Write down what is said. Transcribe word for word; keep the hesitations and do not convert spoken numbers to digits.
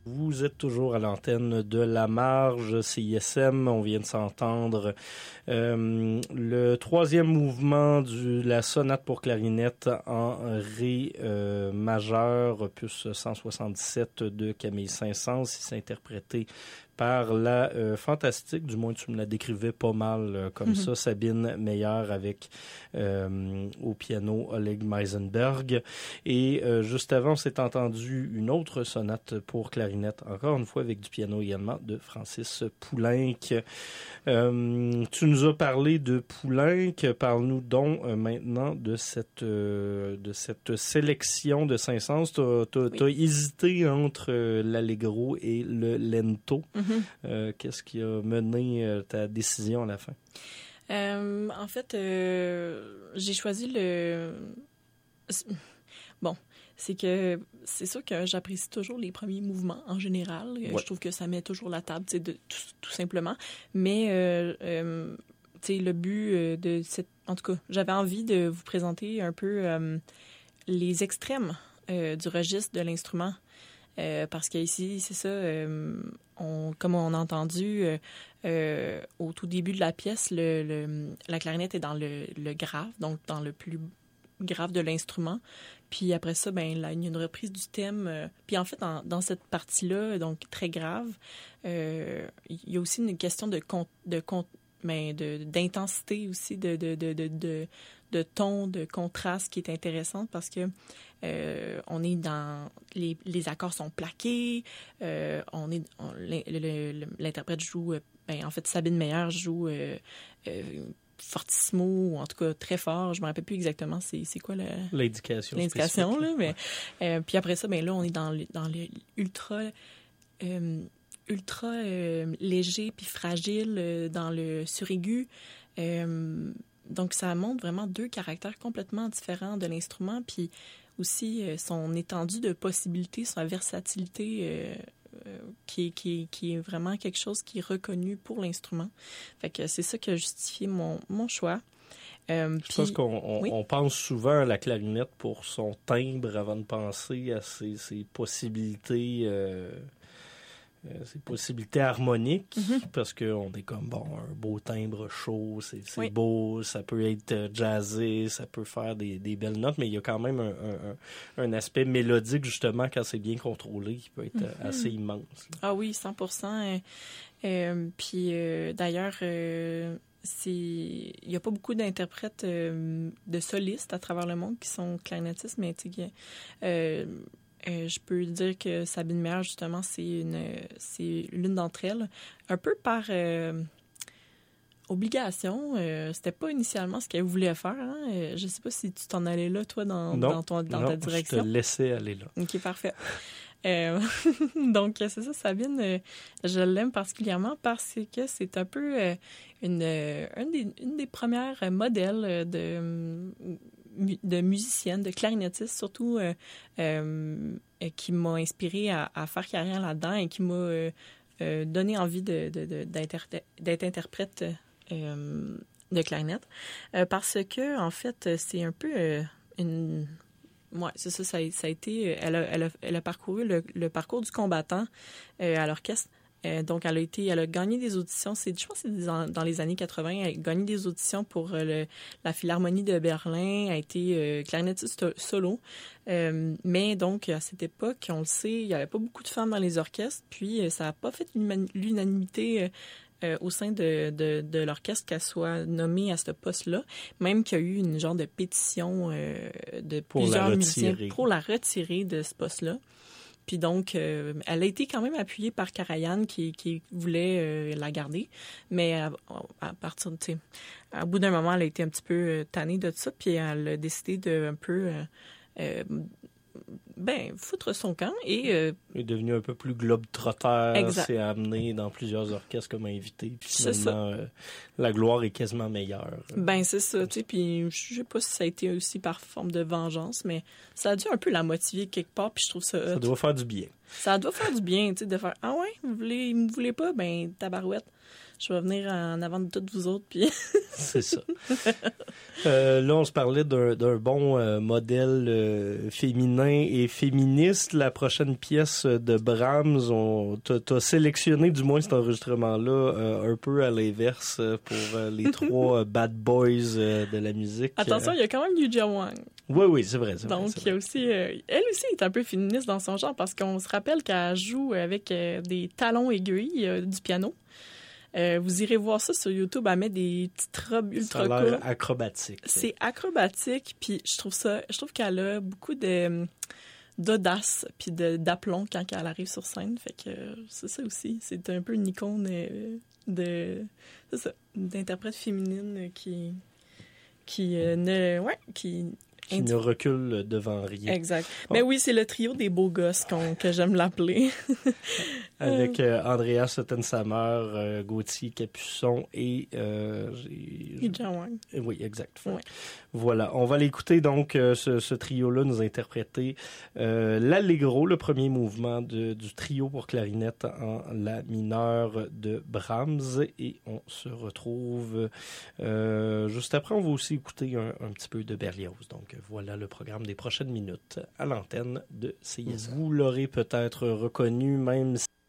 Vous êtes toujours à l'antenne de La Marge, C I S M. On vient de s'entendre euh, le troisième mouvement de la sonate pour clarinette en ré euh, majeur, opus cent soixante-dix-sept de Camille Saint-Saëns. Il s'est interprété par la euh, fantastique, du moins tu me la décrivais pas mal euh, comme mm-hmm. ça, Sabine Meyer avec euh, au piano Oleg Meisenberg. Et euh, juste avant, on s'est entendu une autre sonate pour clarinette, encore une fois avec du piano également, de Francis Poulenc. Euh, tu nous as parlé de Poulenc, parle-nous donc euh, maintenant de cette euh, de cette sélection de Saint-Saëns. T'as, t'as, oui. t'as hésité entre euh, l'allegro et le lento. Mm-hmm. Euh, qu'est-ce qui a mené euh, ta décision à la fin? Euh, en fait, euh, j'ai choisi le... Bon, c'est que c'est sûr que j'apprécie toujours les premiers mouvements en général. Ouais. Je trouve que ça met toujours la table, de, tout, tout simplement. Mais euh, euh, le but de cette... En tout cas, j'avais envie de vous présenter un peu euh, les extrêmes euh, du registre de l'instrument. Euh, parce qu'ici, c'est ça, euh, on, comme on a entendu euh, euh, au tout début de la pièce, le, le, la clarinette est dans le, le grave, donc dans le plus grave de l'instrument. Puis après ça, ben là, il y a une reprise du thème. Euh, puis en fait, dans, dans cette partie-là, donc très grave, euh, il y a aussi une question de con, de, con, ben, de d'intensité aussi, de de de de, de de ton, de contraste qui est intéressante parce que euh, on est dans les, les accords sont plaqués, euh, on est on, le, le, le, l'interprète joue, ben en fait Sabine Meyer joue euh, euh, fortissimo ou en tout cas très fort. Je me rappelle plus exactement c'est c'est quoi la, l'indication l'indication là, mais ouais. euh, puis après ça ben là on est dans le, dans le ultra euh, ultra euh, léger puis fragile euh, dans le suraigu. Euh, Donc, ça montre vraiment deux caractères complètement différents de l'instrument, puis aussi euh, son étendue de possibilités, sa versatilité euh, euh, qui, est, qui, est, qui est vraiment quelque chose qui est reconnu pour l'instrument. Fait que c'est ça qui a justifié mon, mon choix. Euh, Je pense qu'on on, oui? on pense souvent à la clarinette pour son timbre avant de penser à ses, ses possibilités... Euh... Euh, ces possibilités harmoniques, mm-hmm. parce qu'on est comme, bon, un beau timbre chaud, c'est, c'est oui. beau, ça peut être jazzé, ça peut faire des, des belles notes, mais il y a quand même un, un, un aspect mélodique, justement, quand c'est bien contrôlé, qui peut être mm-hmm. assez immense. Là. Ah oui, cent pour cent. Euh, euh, puis euh, d'ailleurs, euh, c'est... il n'y a pas beaucoup d'interprètes euh, de solistes à travers le monde qui sont clarinettistes, mais tu sais, euh, Euh, je peux dire que Sabine Meyer, justement, c'est une, c'est l'une d'entre elles. Un peu par euh, obligation. Euh, c'était pas initialement ce qu'elle voulait faire. Hein? Euh, je sais pas si tu t'en allais là, toi, dans, non, dans, ton, dans non, ta direction. Je te laissais aller là. OK, parfait. Euh, donc, c'est ça, Sabine, euh, je l'aime particulièrement parce que c'est un peu euh, une, euh, une, des, une des premières modèles de... de musicienne, de clarinettiste, surtout euh, euh, qui m'a inspirée à, à faire carrière là-dedans et qui m'a euh, euh, donné envie de, de, de, d'inter- d'être interprète euh, de clarinette. Euh, parce que, en fait, c'est un peu euh, une... Ouais, c'est ça, ça a, ça a été... Elle a, elle a, elle a parcouru le, le parcours du combattant euh, à l'orchestre. Euh, donc, elle a été, elle a gagné des auditions. C'est, je pense que c'est dans, dans les années quatre-vingts. Elle a gagné des auditions pour euh, le, la Philharmonie de Berlin. Elle a été euh, clarinettiste solo. Euh, mais donc, à cette époque, on le sait, il n'y avait pas beaucoup de femmes dans les orchestres. Puis, euh, ça n'a pas fait l'unanimité euh, euh, au sein de, de, de l'orchestre qu'elle soit nommée à ce poste-là. Même qu'il y a eu une genre de pétition euh, de pour plusieurs la musiciens pour la retirer de ce poste-là. Puis donc, euh, elle a été quand même appuyée par Karajan qui, qui voulait euh, la garder. Mais à, à partir de, tu sais, au bout d'un moment, elle a été un petit peu euh, tannée de ça. Puis elle a décidé de un peu, euh, euh, ben, foutre son camp. Et euh, elle est devenue un peu plus globe-trotteur. S'est amenée dans plusieurs orchestres comme invitée. Puis finalement, euh, la gloire est quasiment meilleure. Ben, c'est ça, tu sais. Puis je sais pas si ça a été aussi par forme de vengeance, mais ça a dû un peu la motiver quelque part. Puis je trouve ça... Ça doit faire du bien. Ça doit faire du bien, tu sais, de faire « Ah ouais, vous voulez, vous me voulez pas? Ben, tabarouette. Je vais venir en avant de toutes vous autres. » Puis c'est ça. Euh, là, on se parlait d'un, d'un bon euh, modèle euh, féminin et féministe. La prochaine pièce de Brahms, on t'as sélectionné du moins cet enregistrement-là euh, un peu à l'inverse pour euh, les trois euh, bad boys euh, de la musique. Attention, il y a quand même Yuja Wang. Oui, oui, c'est vrai. Donc, vrai, il y a aussi, euh, elle aussi est un peu féministe dans son genre parce qu'on se rappelle qu'elle joue avec euh, des talons aiguilles euh, du piano. Euh, vous irez voir ça sur YouTube, elle met des petites robes ultra ça a l'air courtes. acrobatique. C'est acrobatique, puis je trouve ça, je trouve qu'elle a beaucoup de d'audace puis de d'aplomb quand elle arrive sur scène. Fait que c'est ça aussi, c'est un peu une icône euh, de, c'est ça, d'interprète féminine qui qui euh, ne, ouais, qui Qui ne recule devant rien. Exact. Oh. Mais oui, c'est le trio des beaux gosses qu'on, que j'aime l'appeler. Avec euh, Andrea Sottensamer, euh, Gauthier Capuçon et... Euh, Yuja Wang. Oui, exact. Ouais. Voilà. On va l'écouter donc, euh, ce, ce trio-là nous interpréter euh, l'Allegro, le premier mouvement de, du trio pour clarinette en la mineure de Brahms. Et on se retrouve euh, juste après. On va aussi écouter un, un petit peu de Berlioz. Donc voilà le programme des prochaines minutes à l'antenne de C I S M. Vous l'aurez peut-être reconnu, même si